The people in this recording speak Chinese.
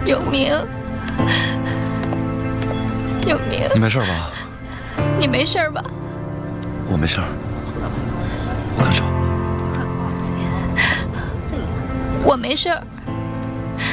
有明，有明， 你没事吧？ 你没事吧？ 我没事。我看手。 我没事。